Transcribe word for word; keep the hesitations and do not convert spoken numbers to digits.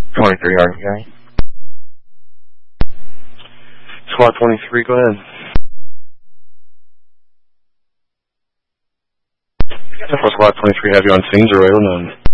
twenty-three, Army County. Squad twenty-three, go ahead. For Squad twenty-three, have you on scenes or right on?